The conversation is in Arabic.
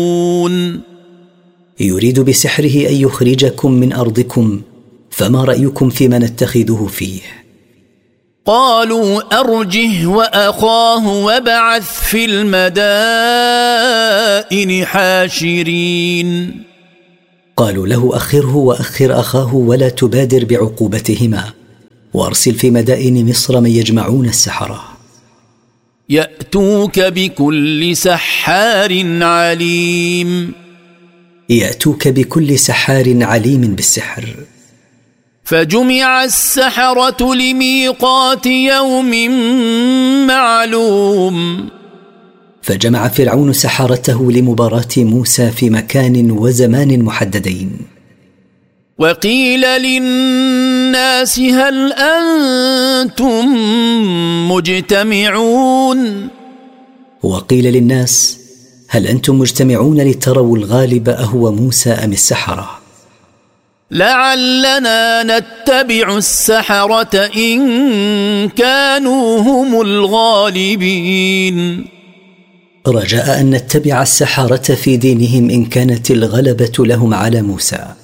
يريد بسحره أن يخرجكم من أرضكم، فما رأيكم فيما نتخذه فيه؟ قالوا أرجه وأخاه وابعث في المدائن حاشرين. قالوا له أخره وأخر أخاه ولا تبادر بعقوبتهما، وأرسل في مدائن مصر من يجمعون السحرة يأتوك بكل سحار عليم. يأتوك بكل سحار عليم بالسحر. فجمع السحرة لميقات يوم معلوم. فجمع فرعون سحرته لمباراة موسى في مكان وزمان محددين. وقيل للناس هل أنتم مجتمعون. وقيل للناس هل أنتم مجتمعون لتروا الغالب أهو موسى أم السحرة؟ لعلنا نتبع السحرة إن كانوا هم الغالبين. رجاء أن نتبع السحرة في دينهم إن كانت الغلبة لهم على موسى.